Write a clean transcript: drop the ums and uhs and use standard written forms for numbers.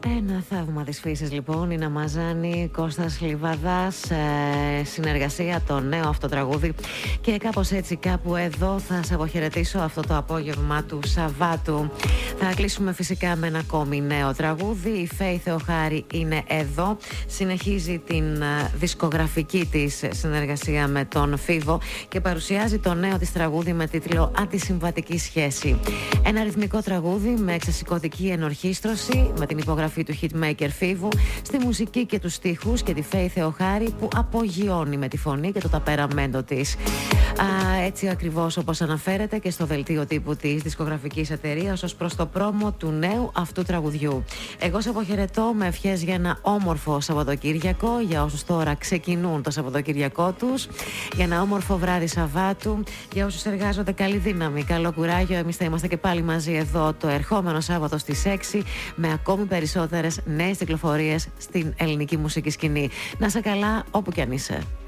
Ένα θαύμα της φύσης λοιπόν, η Ναμαζάνη, Κώστας Λιβαδάς, συνεργασία, το νέο αυτό τραγούδι. Και κάπως έτσι, κάπου εδώ θα σε αποχαιρετήσω αυτό το απόγευμα του Σαββάτου. Θα κλείσουμε φυσικά με ένα ακόμη νέο τραγούδι. Η Φέη Θεοχάρη είναι εδώ, συνεχίζει την δισκογραφική της συνεργασία με τον Φίβο και παρουσιάζει το νέο της τραγούδι με τίτλο Αντισυμβατική Σχέση. Ένα ρυθμικό τραγούδι με εξασηκωτική ενορχήστρωση, με την υπογραφή του hitmaker Φίβου, στη μουσική και τους στίχους και τη Φέη Θεοχάρη που απογειώνει με τη φωνή και το ταπεραμέντο της. Έτσι ακριβώς όπως αναφέρεται και στο δελτίο τύπου της δισκογραφικής εταιρείας ως προς το πρόμο του νέου αυτού τραγουδιού. Εγώ σε αποχαιρετώ με ευχές για ένα όμορφο Σαββατοκύριακο, για όσους τώρα ξεκινούν το Σαββατοκύριακό τους, για ένα όμορφο βράδυ Σαββάτου, για όσους εργάζονται καλή δύναμη, καλό κουράγιο. Εμείς θα είμαστε και πάλι μαζί εδώ το ερχόμενο Σάββατο στις 6 με ακόμη περισσότερες νέες κυκλοφορίες στην ελληνική μουσική σκηνή. Να είσαι καλά όπου κι αν είσαι.